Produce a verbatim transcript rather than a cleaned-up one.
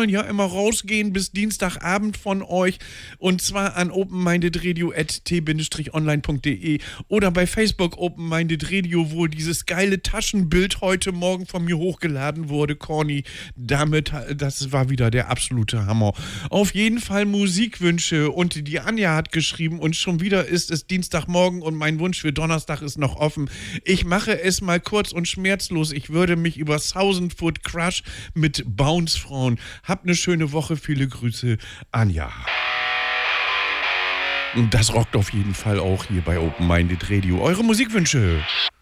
sollen ja immer rausgehen bis Dienstagabend von euch und zwar an openmindedradio at t online punkt de oder bei Facebook Open Minded Radio, wo dieses geile Taschenbild heute Morgen von mir hochgeladen wurde, Corny. Damit, das war wieder der absolute Hammer. Auf jeden Fall Musikwünsche und die Anja hat geschrieben und schon wieder ist es Dienstagmorgen und mein Wunsch für Donnerstag ist noch offen. Ich mache es mal kurz und schmerzlos. Ich würde mich über Thousand Foot Crush mit Bounce freuen. Habt eine schöne Woche. Viele Grüße, Anja. Und das rockt auf jeden Fall auch hier bei Open Minded Radio. Eure Musikwünsche.